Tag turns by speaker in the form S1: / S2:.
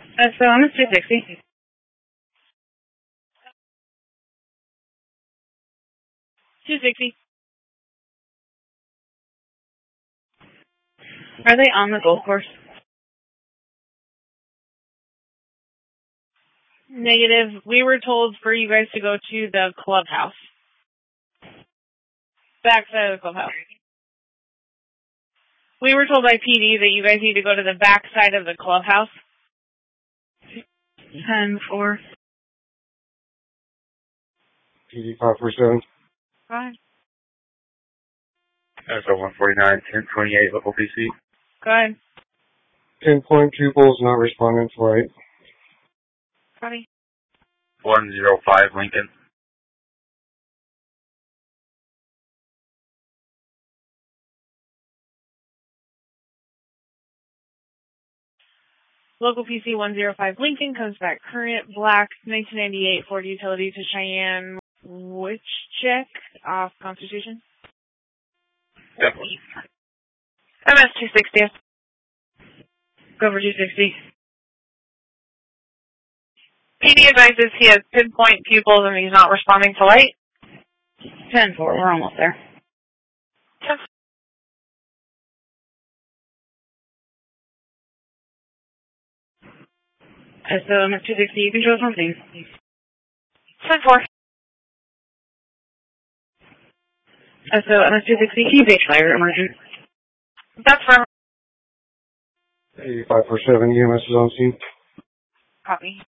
S1: So I'm at 260. Are they on the golf course? Negative. We were told for you guys to go to the clubhouse. Backside of the clubhouse. We were told by PD that you guys need to go to the backside of the clubhouse. 10-4.
S2: PD 547.
S1: 5.
S3: SO 149, 1028, local PC.
S1: Go ahead.
S2: Pinpoint pupils not responding to light.
S1: Copy.
S3: 105, Lincoln.
S1: Local PC 105 Lincoln comes back current. Black 1998 Ford Utility to Cheyenne. Which check? Off Constitution.
S3: Definitely.
S1: MS 260. Go for 260. PD advises he has pinpoint pupils and he's not responding to light. 10-4. We're almost there. So MS 260. You can show something. 10-4. So MS 260. Can you base fire emergent? That's for
S2: 8547 EMS is on scene.
S1: copy.